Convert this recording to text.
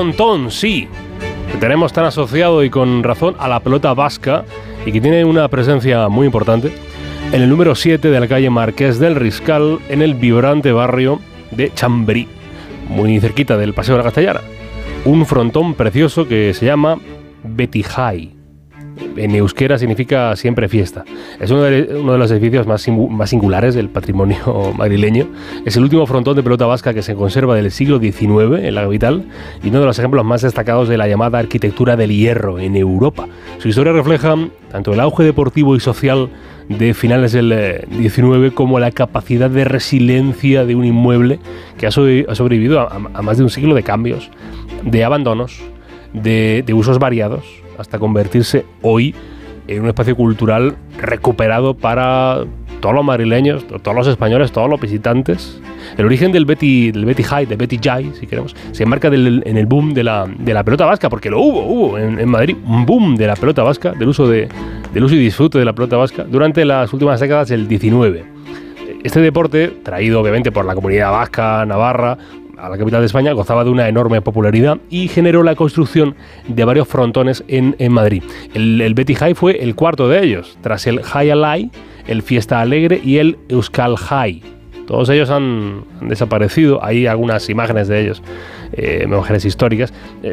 frontón, sí, que tenemos tan asociado y con razón a la pelota vasca y que tiene una presencia muy importante en el número 7 de la calle Marqués del Riscal, en el vibrante barrio de Chamberí, muy cerquita del Paseo de la Castellana. Un frontón precioso que se llama Beti Jai. En euskera significa siempre fiesta. Es uno de los edificios más singulares del patrimonio madrileño. Es el último frontón de pelota vasca que se conserva del siglo XIX en la capital y uno de los ejemplos más destacados de la llamada arquitectura del hierro en Europa. Su historia refleja tanto el auge deportivo y social de finales del XIX como la capacidad de resiliencia de un inmueble que ha sobrevivido a más de un siglo de cambios, de abandonos, de usos variados, hasta convertirse hoy en un espacio cultural recuperado para todos los madrileños, todos los españoles, todos los visitantes. El origen del Beti Jai, del Beti Jai, si queremos, se enmarca en el boom de la pelota vasca, porque lo hubo en Madrid un boom de la pelota vasca, del uso y disfrute de la pelota vasca durante las últimas décadas del XIX. Este deporte, traído obviamente por la comunidad vasca, navarra, a la capital de España, gozaba de una enorme popularidad y generó la construcción de varios frontones en Madrid. El Beti Jai fue el cuarto de ellos, tras el Jai Alai, el Fiesta Alegre y el Euskal Jai. Todos ellos han desaparecido. Hay algunas imágenes de ellos, imágenes históricas.